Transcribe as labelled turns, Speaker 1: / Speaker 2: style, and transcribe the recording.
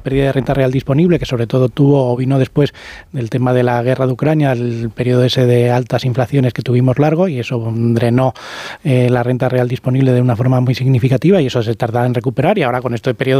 Speaker 1: pérdida de renta real disponible, que sobre todo vino después del tema de la guerra de Ucrania, el periodo ese de altas inflaciones que tuvimos largo, y eso drenó la renta real disponible de una forma muy significativa, y eso se tardaba en recuperar, y ahora con este periodo